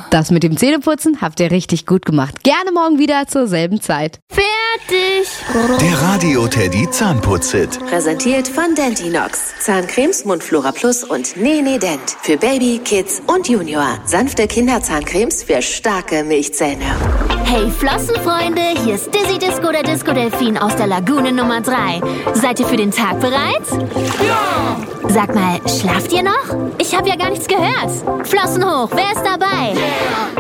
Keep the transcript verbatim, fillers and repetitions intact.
Das mit dem Zähneputzen habt ihr richtig gut gemacht. Gerne morgen wieder zur selben Zeit. Fertig. Der Radio Teddy Zahnputz-Hit. Präsentiert von Dentinox. Zahncremes, Mundflora Plus und Nene Dent. Für Baby, Kids und Junior. Sanfte Kinderzahncremes für starke Milchzähne. Hey Flossenfreunde, hier ist Dizzy Disco, der Disco Delfin aus der Lagune Nummer drei. Seid ihr für den Tag bereit? Ja! Sag mal, schlaft ihr noch? Ich habe ja gar nichts gehört. Flossen hoch, wer ist dabei? Yeah.